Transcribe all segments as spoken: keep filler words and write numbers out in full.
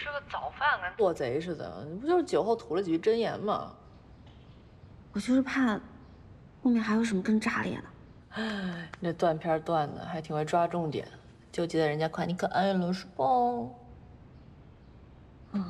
吃个早饭跟做贼似的，你不就是酒后吐了几句真言吗？ 我就是怕后面还有什么更炸裂的。 哎，你这断片断的还挺会抓重点，就记得人家夸你可爱了是吧？ 嗯。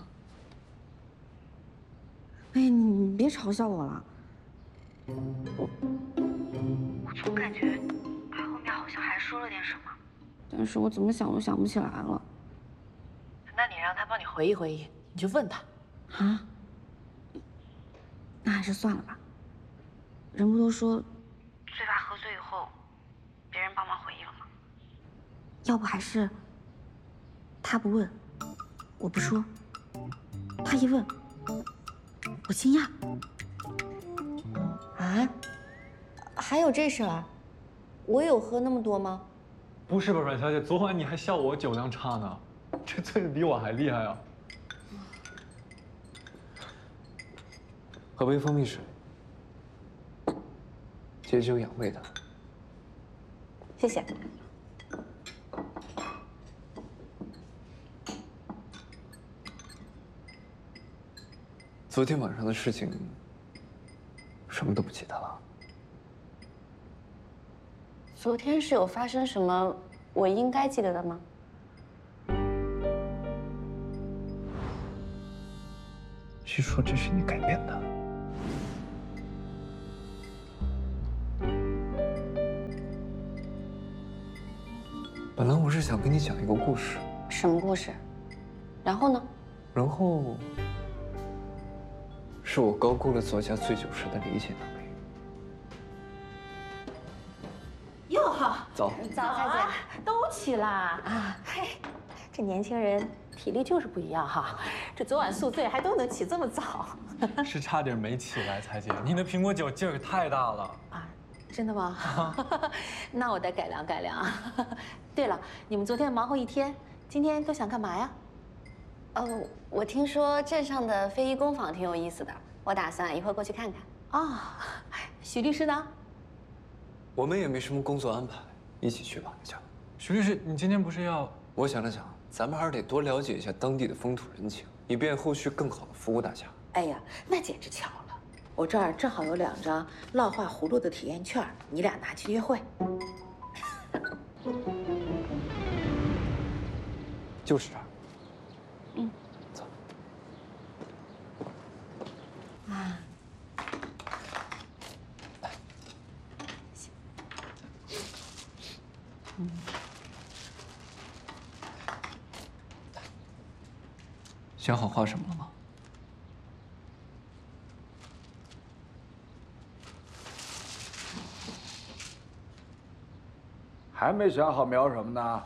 哎，你你别嘲笑我了。我我总感觉他后面好像还说了点什么，但是我怎么想都想不起来了。 那你让他帮你回忆回忆，你去问他。 啊？那还是算了吧。人不都说，最怕喝醉以后，别人帮忙回忆了吗？要不还是他不问，我不说；他一问，我惊讶。 啊？还有这事儿？我有喝那么多吗？ 不是吧，阮小姐，昨晚你还笑我酒量差呢，这醉的比我还厉害啊！ 喝杯蜂蜜水，解酒养胃的。 谢谢。 昨天晚上的事情，什么都不记得了。 昨天是有发生什么我应该记得的吗？ 据说这是你改编的。本来我是想跟你讲一个故事。 什么故事？然后呢？ 然后是我高估了作家醉酒时的理解能力。 哟好， 走。 早，蔡姐， 都起啦啊！嘿，这年轻人体力就是不一样哈。这昨晚宿醉还都能起这么早， 是差点没起来，彩姐，你那苹果酒劲儿太大了啊！真的吗？那我得改良改良。对了，你们昨天忙活一天，今天都想干嘛呀？ 哦，我听说镇上的非遗工坊挺有意思的，我打算一会儿过去看看。 啊，许律师呢？ 我们也没什么工作安排，一起去吧，就。 徐律师，你今天不是要…… 我想了想，咱们还是得多了解一下当地的风土人情，以便后续更好的服务大家。 哎呀，那简直巧了，我这儿正好有两张烙画葫芦的体验券，你俩拿去约会。 就是这儿。 嗯， 走。 啊。 嗯。想好画什么了吗？ 还没想好描什么呢？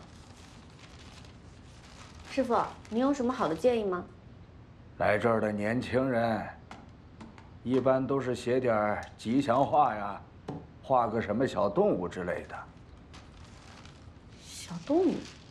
师傅，您有什么好的建议吗？ 来这儿的年轻人，一般都是写点吉祥话呀，画个什么小动物之类的。 小动物？